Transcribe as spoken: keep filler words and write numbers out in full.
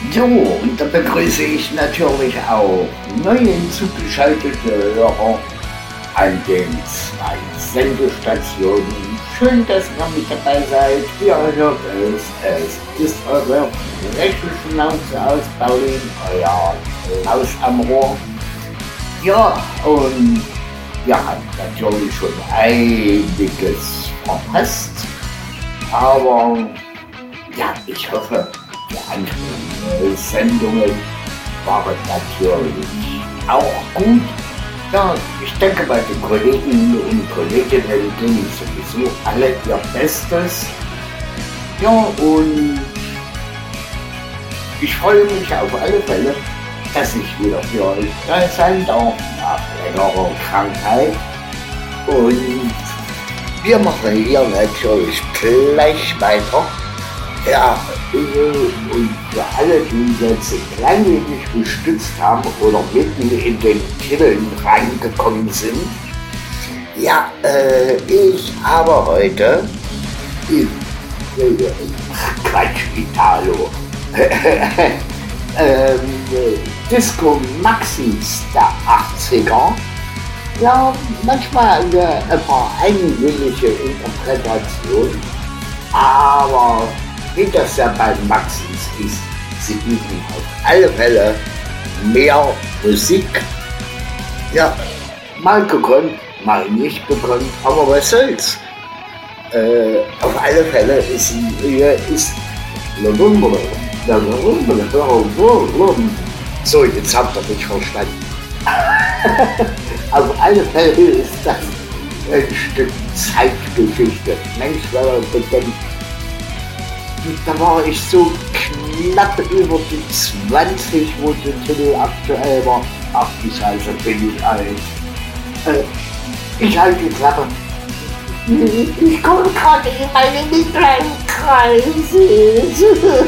So, und da begrüße ich natürlich auch neue zugeschaltete Hörer an den zwei Sendestationen. Schön, dass ihr mit dabei seid. Ihr hört es. Es ist eure freche Schnauze aus Berlin, euer Klaus am Rohr. Ja, und wir haben natürlich schon einiges verpasst. Aber ja, ich hoffe, die anderen Sendungen waren natürlich auch gut. Ja, ich denke, bei den Kollegen und Kolleginnen tun sowieso alle ihr Bestes. Ja, und ich freue mich auf alle Fälle, dass ich wieder für euch da sein darf nach längerer Krankheit. Und wir machen hier natürlich gleich weiter. Ja, und für alle, die jetzt ein klein wenig gestützt haben oder mitten in den Kitteln reingekommen sind, ja, äh, ich habe heute im äh, Quatsch, Italo, ähm, Disco Maxis der achtziger, ja, manchmal eine etwas eigentümliche Interpretation, aber wie das ja bei Maxis ist, sie bieten auf alle Fälle mehr Musik. Ja, mal gekonnt, mal nicht gekonnt, aber was soll's. Äh, auf alle Fälle ist sie, ist so, jetzt habt ihr mich verstanden. Auf alle Fälle ist das ein Stück Zeitgeschichte. Mensch, wenn man bedenkt, da war ich so knapp über die zwanzig, wo der Titel aktuell war. Ach, die Scheiße, bin ich alt. Äh, ich halte die Klappe. Ich komme gerade in meine mittleren Kreise.